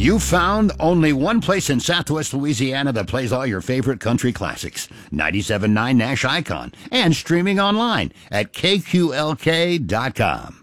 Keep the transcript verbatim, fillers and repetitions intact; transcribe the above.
You found only one place in Southwest Louisiana that plays all your favorite country classics. ninety-seven point nine Nash Icon. And streaming online at K Q L K dot com.